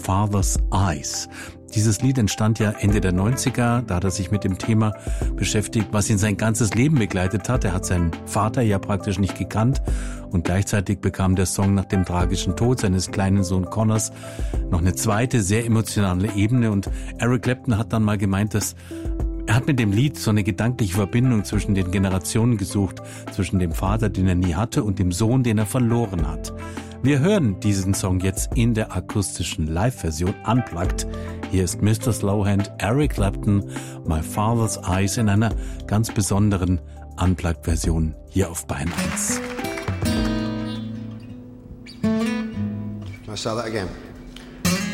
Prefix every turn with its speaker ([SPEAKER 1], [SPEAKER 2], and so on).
[SPEAKER 1] Father's Eyes. Dieses Lied entstand ja Ende der 90er, da hat er sich mit dem Thema beschäftigt, was ihn sein ganzes Leben begleitet hat. Er hat seinen Vater ja praktisch nicht gekannt und gleichzeitig bekam der Song nach dem tragischen Tod seines kleinen Sohn Connors noch eine zweite, sehr emotionale Ebene. Und Eric Clapton hat dann mal gemeint, dass er hat mit dem Lied so eine gedankliche Verbindung zwischen den Generationen gesucht, zwischen dem Vater, den er nie hatte, und dem Sohn, den er verloren hat. Wir hören diesen Song jetzt in der akustischen Live-Version unplugged. Hier ist Mr. Slowhand, Eric Clapton, My Father's Eyes in einer ganz besonderen Unplugged-Version hier auf Bayern 1.
[SPEAKER 2] I saw that again.